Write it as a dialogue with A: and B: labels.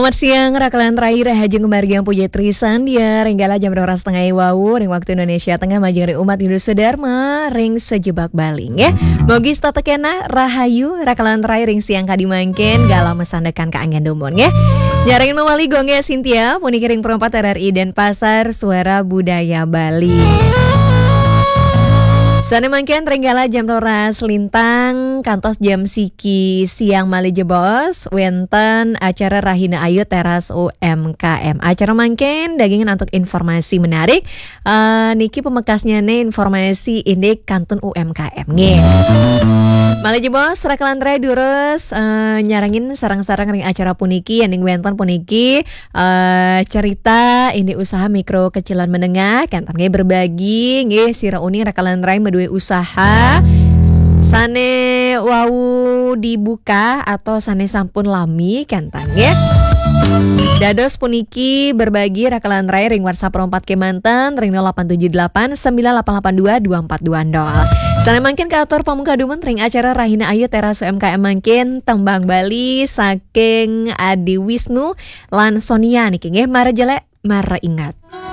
A: Selamat siang, rakalan terakhir hajeng kemargian puji Trisan ya ringgala jam 2:30 wau ring waktu Indonesia Tengah majeng ring umat Hindu Sudharma ring sejebak baling ya. Mogi statekena rahayu rakalan terakhir ring siang kadi mangken gala mesandekan ka angin domon ya. Nyaring mawali gongnya Cynthia puniki ring perempat RRI Denpasar Suara Budaya Bali. Sana mangken ringgala jam 12 lintang kantos jam siki siang mali jebos wenten acara Rahina Ayu Teras UMKM. Acara mangken dagingan untuk informasi menarik niki pemekasnya nih informasi indik kantun UMKM nih. Mali jebos rakalan tray durus nyarangin sarang-sarang ring acara puniki yang wenten puniki cerita ini usaha mikro kecilan menengah kan nggih berbagi nggih sira uni rakalan tray dua usaha sane wau dibuka atau sane sampun lami kentang ya. Dados puniki berbagi rakalan rai ring WhatsApp 4 Kemanten ring 0878 9882 2420. Sana mangkin ke atur pamungka dumen ring acara Rahina Ayu Teras UMKM mangkin tembang Bali saking Adi Wisnu lan Sonia niki nggih mare jelek mare ingat.